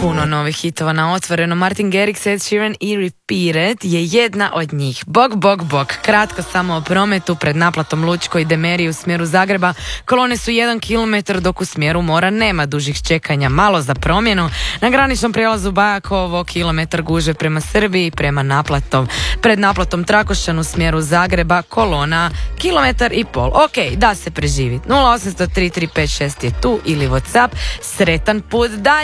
Puno novih hitova na otvoreno. Martin Garrix, Ed Sheeran i Repeated je jedna od njih. Bog. Kratko samo o prometu. Pred naplatom Lučko i Demeriji u smjeru Zagreba kolone su 1 km, dok u smjeru mora nema dužih čekanja. Malo za promjenu. Na graničnom prijelazu Bajakovo kilometar gužve prema Srbiji prema naplatom. Pred naplatom Trakošćan u smjeru Zagreba kolona 1,5 km. Ok, da se preživi. 0800 3356 je tu ili WhatsApp. Sretan put dalje.